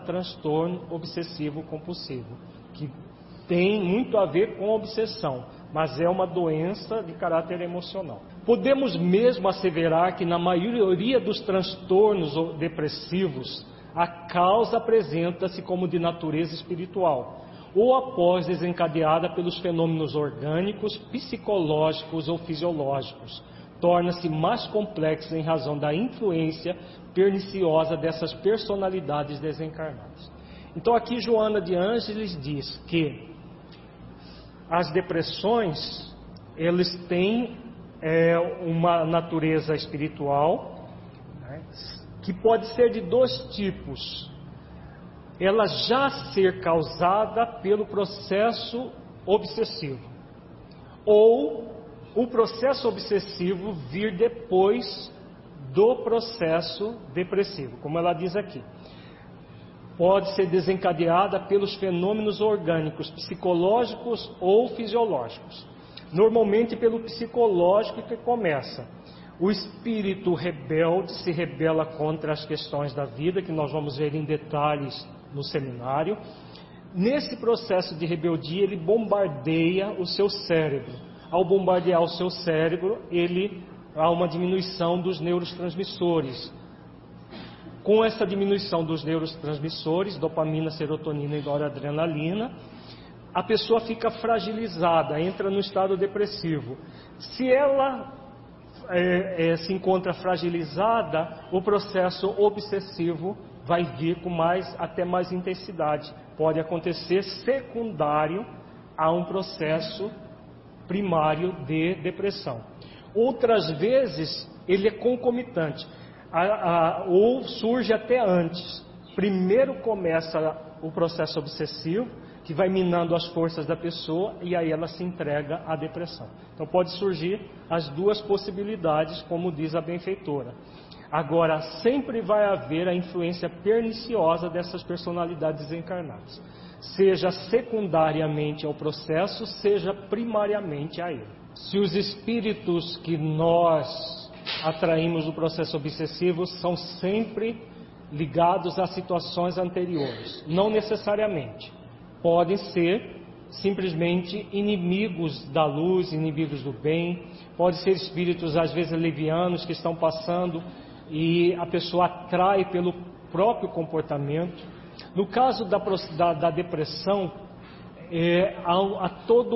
transtorno obsessivo compulsivo, que tem muito a ver com obsessão, mas é uma doença de caráter emocional. Podemos mesmo asseverar que na maioria dos transtornos depressivos, a causa apresenta-se como de natureza espiritual, ou após desencadeada pelos fenômenos orgânicos, psicológicos ou fisiológicos. Torna-se mais complexa em razão da influência perniciosa dessas personalidades desencarnadas. Então aqui Joana de Ângeles diz que as depressões, eles têm uma natureza espiritual, né, que pode ser de dois tipos. Ela já ser causada pelo processo obsessivo, ou o processo obsessivo vir depois do processo depressivo, como ela diz aqui. Pode ser desencadeada pelos fenômenos orgânicos, psicológicos ou fisiológicos. Normalmente pelo psicológico que começa. O espírito rebelde se rebela contra as questões da vida, que nós vamos ver em detalhes no seminário. Nesse processo de rebeldia, ele bombardeia o seu cérebro. Ao bombardear o seu cérebro, há uma diminuição dos neurotransmissores. Com essa diminuição dos neurotransmissores, dopamina, serotonina e noradrenalina, a pessoa fica fragilizada, entra no estado depressivo. Se ela se encontra fragilizada, o processo obsessivo vai vir com até mais intensidade. Pode acontecer secundário a um processo primário de depressão. Outras vezes, ele é concomitante. Ou surge até antes. Primeiro começa o processo obsessivo, que vai minando as forças da pessoa, e aí ela se entrega à depressão. Então pode surgir as duas possibilidades, como diz a benfeitora. Agora, sempre vai haver a influência perniciosa dessas personalidades encarnadas, seja secundariamente ao processo, seja primariamente a ele. Se os espíritos que nós atraímos do processo obsessivo são sempre ligados a situações anteriores. Não necessariamente. Podem ser simplesmente inimigos da luz, inimigos do bem. Podem ser espíritos, às vezes, levianos que estão passando e a pessoa atrai pelo próprio comportamento. No caso da depressão, há todo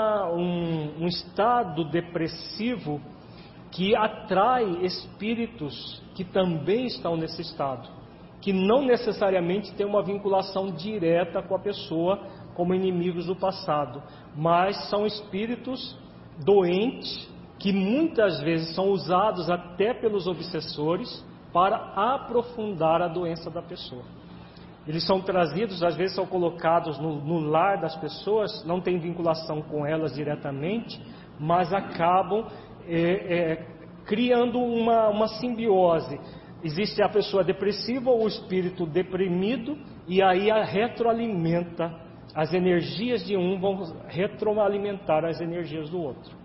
um estado depressivo que atrai espíritos que também estão nesse estado, que não necessariamente tem uma vinculação direta com a pessoa como inimigos do passado, mas são espíritos doentes que muitas vezes são usados até pelos obsessores para aprofundar a doença da pessoa. Eles são trazidos, às vezes são colocados no lar das pessoas, não tem vinculação com elas diretamente, mas acabam criando uma simbiose. Existe a pessoa depressiva ou o espírito deprimido, e aí retroalimenta as energias de um, vão retroalimentar as energias do outro.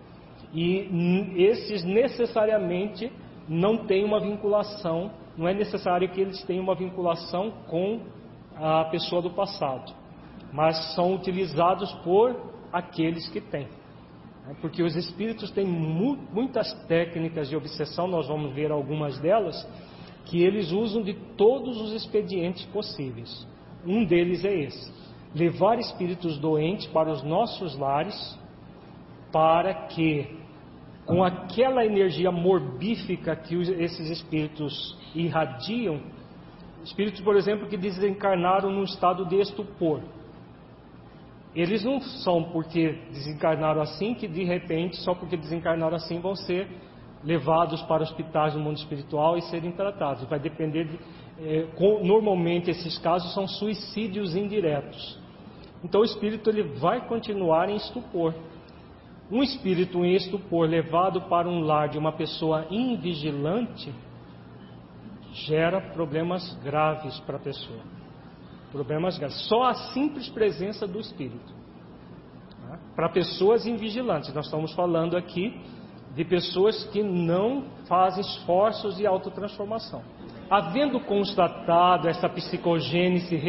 E esses necessariamente não têm uma vinculação, não é necessário que eles tenham uma vinculação com a pessoa do passado, mas são utilizados por aqueles que têm. Porque os espíritos têm muitas técnicas de obsessão, nós vamos ver algumas delas, que eles usam de todos os expedientes possíveis. Um deles é esse: levar espíritos doentes para os nossos lares, para que, com aquela energia morbífica que esses espíritos irradiam, espíritos, por exemplo, que desencarnaram num estado de estupor, eles não são porque desencarnaram assim, que de repente, só porque desencarnaram assim, vão ser levados para hospitais do mundo espiritual e serem tratados. Vai depender normalmente esses casos são suicídios indiretos. Então o espírito ele vai continuar em estupor. Um espírito em estupor levado para um lar de uma pessoa invigilante gera problemas graves para a pessoa. Problemas graves. Só a simples presença do espírito. Para pessoas invigilantes, nós estamos falando aqui de pessoas que não fazem esforços de autotransformação. Havendo constatado essa psicogênese